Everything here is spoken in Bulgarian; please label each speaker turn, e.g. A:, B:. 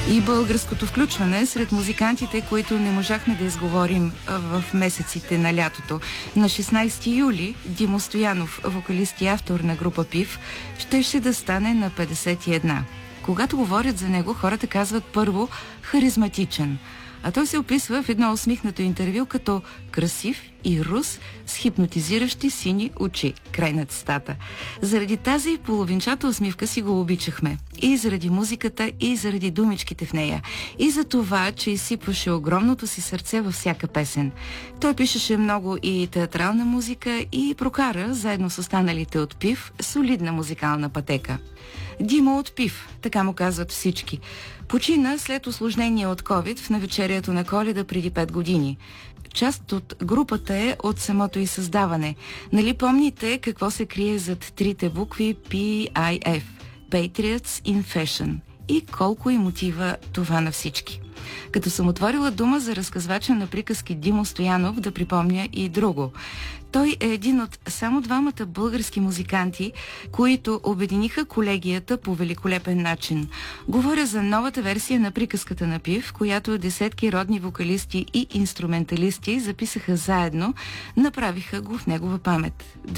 A: И българското включване сред музикантите, които не можахме да изговорим в месеците на лятото. На 16 юли Димо Стоянов, вокалист и автор на група ПИВ, щеше да стане на 51. Когато говорят за него, хората казват първо харизматичен, а той се описва в едно усмихнато интервю като красив и рус с хипнотизиращи сини очи. Край на цитата. Заради тази половинчата усмивка си го обичахме. И заради музиката, и заради думичките в нея. И за това, че изсипваше огромното си сърце във всяка песен. Той пишеше много и театрална музика и прокара, заедно с останалите от ПИВ, солидна музикална пътека. Димо от ПИВ, така му казват всички. Почина след усложнение от COVID в навечерието на Коледа преди 5 години. Част от групата е от самото й създаване. Нали помните какво се крие зад трите букви PIF – Patriots in Fashion? И колко им мотива това на всички. Като съм отворила дума за разказвача на приказки Димо Стоянов, да припомня и друго. Той е един от само двамата български музиканти, които обединиха колегията по великолепен начин. Говоря за новата версия на приказката на ПИВ, която десетки родни вокалисти и инструменталисти записаха заедно, направиха го в негова памет.